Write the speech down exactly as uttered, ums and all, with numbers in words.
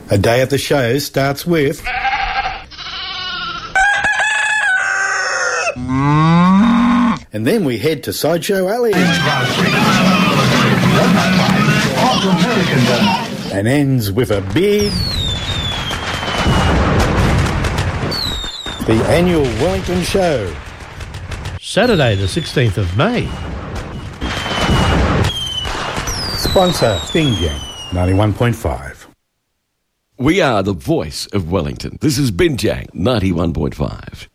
A day at the show starts with... and then we head to Sideshow Alley. And ends with a big... the annual Wellington Show. Saturday the sixteenth of May. Sponsor, Binjang, ninety-one point five. We are the voice of Wellington. This is Binjang, ninety-one point five.